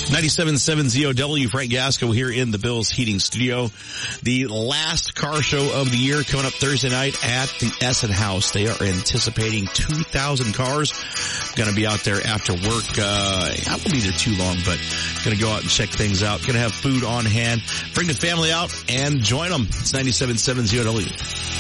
97.7 ZOW, Frank Gasco here in the Bills Heating Studio. The last car show of the year coming up Thursday night at the Essen House. They are anticipating 2,000 cars. Going to be out there after work. I won't be there too long, but going to go out and check things out. Going to have food on hand. Bring the family out and join them. It's 97.7 ZOW.